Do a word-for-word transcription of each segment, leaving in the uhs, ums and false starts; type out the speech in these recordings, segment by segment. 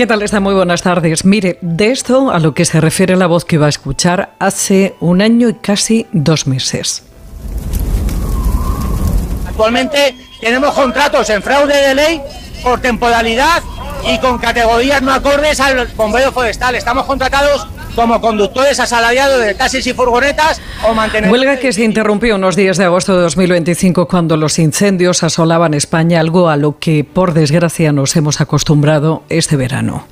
¿Qué tal está? Muy buenas tardes. Mire, de esto a lo que se refiere la voz que va a escuchar hace un año y casi dos meses. Actualmente tenemos contratos en fraude de ley por temporalidad y con categorías no acordes al bombero forestal. Estamos contratados como conductores asalariados de taxis y furgonetas o mantenedores. Huelga que se interrumpió unos días de agosto de dos mil veinticinco cuando los incendios asolaban España, algo a lo que por desgracia nos hemos acostumbrado este verano.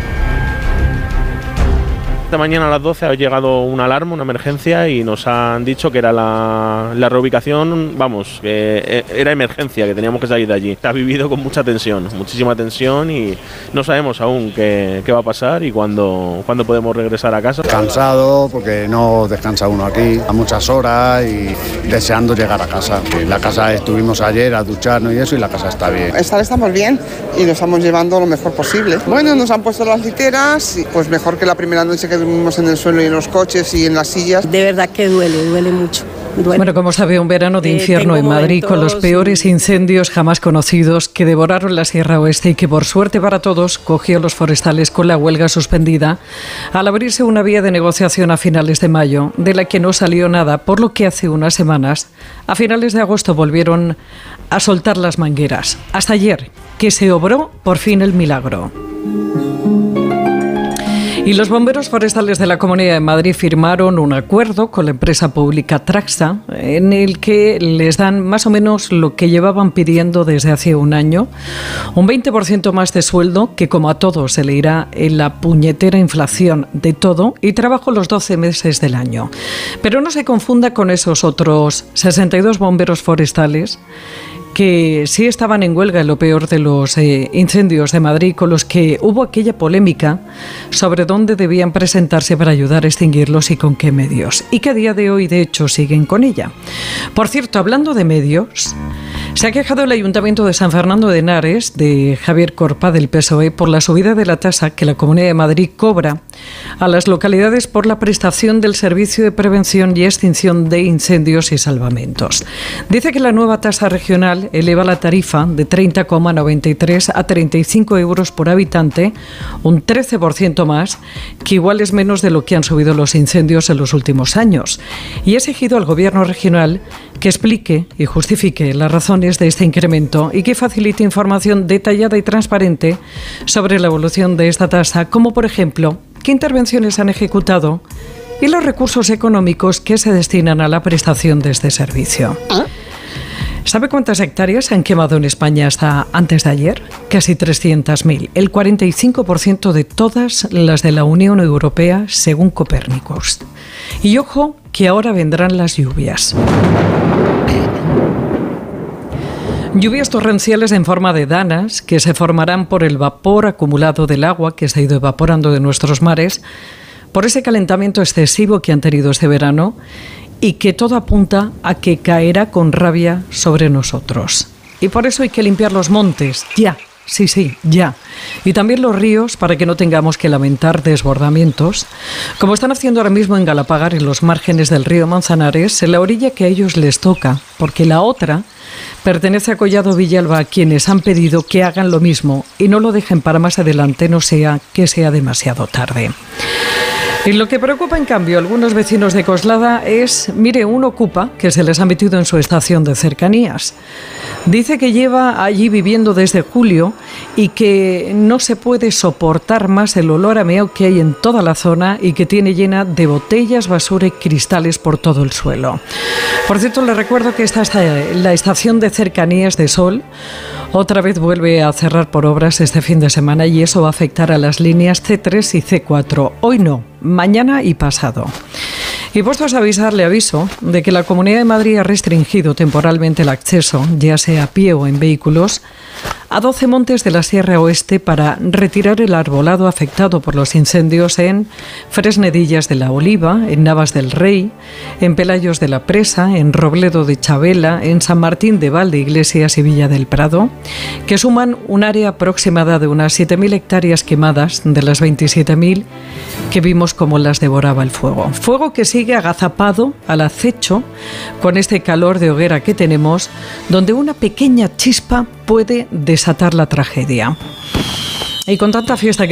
Esta mañana a las doce ha llegado una alarma, una emergencia, y nos han dicho que era la, la reubicación, vamos, que era emergencia, que teníamos que salir de allí. Se ha vivido con mucha tensión, muchísima tensión, y no sabemos aún qué, qué va a pasar y cuándo, cuándo podemos regresar a casa. Cansado porque no descansa uno aquí a muchas horas y deseando llegar a casa. En la casa estuvimos ayer a ducharnos y eso, y la casa está bien. Estar estamos bien y lo estamos llevando lo mejor posible. Bueno, nos han puesto las literas, y pues mejor que la primera noche que dormimos en el suelo y en los coches y en las sillas. De verdad que duele, duele mucho. Duele. Bueno, como sabe, un verano de infierno eh, en Madrid momentos... con los peores incendios jamás conocidos que devoraron la Sierra Oeste y que, por suerte para todos, cogió a los forestales con la huelga suspendida al abrirse una vía de negociación a finales de mayo, de la que no salió nada, por lo que hace unas semanas, a finales de agosto, volvieron a soltar las mangueras. Hasta ayer, que se obró por fin el milagro. Y los bomberos forestales de la Comunidad de Madrid firmaron un acuerdo con la empresa pública Traxa, en el que les dan más o menos lo que llevaban pidiendo desde hace un año, un veinte por ciento más de sueldo, que como a todos se le irá en la puñetera inflación de todo, y trabajo los doce meses del año. Pero no se confunda con esos otros sesenta y dos bomberos forestales que sí estaban en huelga en lo peor de los eh, incendios de Madrid, con los que hubo aquella polémica sobre dónde debían presentarse para ayudar a extinguirlos y con qué medios, y que a día de hoy de hecho siguen con ella. Por cierto, hablando de medios, se ha quejado el Ayuntamiento de San Fernando de Henares, de Javier Corpa, del P S O E, por la subida de la tasa que la Comunidad de Madrid cobra a las localidades por la prestación del servicio de prevención y extinción de incendios y salvamentos. Dice que la nueva tasa regional eleva la tarifa de treinta coma noventa y tres a treinta y cinco euros por habitante, un trece por ciento más, que igual es menos de lo que han subido los incendios en los últimos años. Y ha exigido al Gobierno regional que explique y justifique las razones de este incremento y que facilite información detallada y transparente sobre la evolución de esta tasa, como por ejemplo, qué intervenciones han ejecutado y los recursos económicos que se destinan a la prestación de este servicio. ¿Sabe cuántas hectáreas se han quemado en España hasta antes de ayer? Casi trescientas mil, el cuarenta y cinco por ciento de todas las de la Unión Europea, según Copérnicos. Y ojo, que ahora vendrán las lluvias. Lluvias torrenciales en forma de danas que se formarán por el vapor acumulado del agua que se ha ido evaporando de nuestros mares, por ese calentamiento excesivo que han tenido este verano, y que todo apunta a que caerá con rabia sobre nosotros. Y por eso hay que limpiar los montes, ya, sí, sí, ya. Y también los ríos, para que no tengamos que lamentar desbordamientos, como están haciendo ahora mismo en Galapagar, en los márgenes del río Manzanares, en la orilla que a ellos les toca, porque la otra pertenece a Collado Villalba, a quienes han pedido que hagan lo mismo y no lo dejen para más adelante, no sea que sea demasiado tarde. Y lo que preocupa, en cambio, a algunos vecinos de Coslada es, mire, un ocupa que se les ha metido en su estación de cercanías. Dice que lleva allí viviendo desde julio y que no se puede soportar más el olor a meo que hay en toda la zona y que tiene llena de botellas, basura y cristales por todo el suelo. Por cierto, les recuerdo que esta es la estación de cercanías de Sol. Otra vez vuelve a cerrar por obras este fin de semana y eso va a afectar a las líneas C tres y C cuatro. Hoy no, mañana y pasado. Y puestos a avisar, le aviso de que la Comunidad de Madrid ha restringido temporalmente el acceso, ya sea a pie o en vehículos, a doce montes de la Sierra Oeste para retirar el arbolado afectado por los incendios en Fresnedillas de la Oliva, en Navas del Rey, en Pelayos de la Presa, en Robledo de Chabela, en San Martín de Valdeiglesias y Villa del Prado, que suman un área aproximada de unas siete mil hectáreas quemadas de las veintisiete mil que vimos como las devoraba el fuego. Fuego que sigue agazapado al acecho con este calor de hoguera que tenemos, donde una pequeña chispa puede desatar la tragedia. Y con tanta fiesta que